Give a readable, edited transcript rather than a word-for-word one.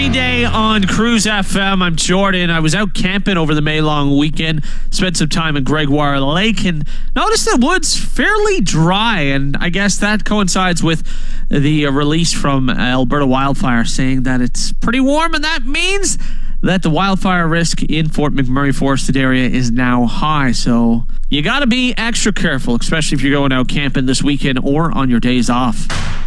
Sunny day on Cruise FM. I'm Jordan. I was out camping over the May long weekend. Spent some time in Gregoire Lake and noticed the woods fairly dry. And I guess that coincides with the release from Alberta Wildfire saying that it's pretty warm, and that means that the wildfire risk in Fort McMurray forested area is now high. So you got to be extra careful, especially if you're going out camping this weekend or on your days off.